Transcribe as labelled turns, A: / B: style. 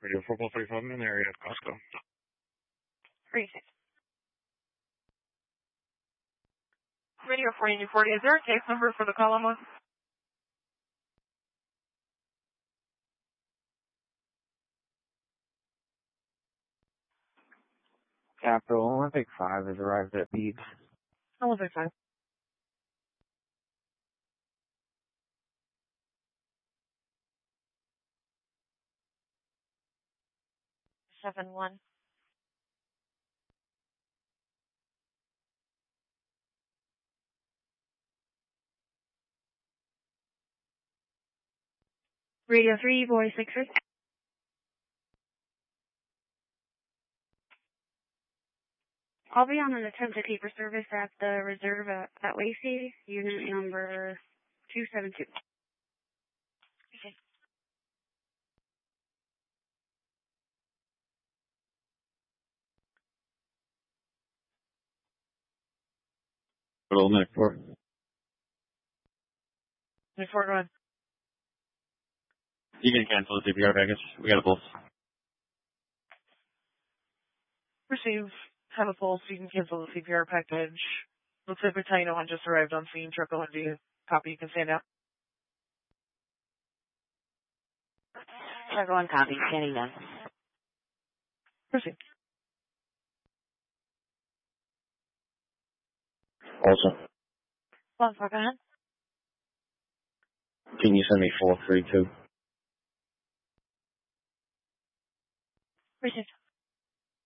A: Radio 445 in the area of Costco.
B: 36. Radio 4040, is there a case number for the column one?
C: Capital Olympic 5 has arrived at Beach.
B: Olympic 5. Seven one. Radio 3, voice 6. I'll be on an attempt to keep a service at the reserve at Lacey, unit number 272. Okay.
A: Hello, Nick 4.
B: Nick 4, go ahead.
A: You can cancel the CPR package. We got a pulse.
B: Receive. Have a pulse. You can cancel the CPR package. Looks like Battalion 1 just arrived on scene. Truck 1 view. Copy. You can stand out.
D: Truck 1 copy. Standing down.
B: Proceed.
A: Also,
B: One, go ahead.
A: can you send me 432?
B: Proceed.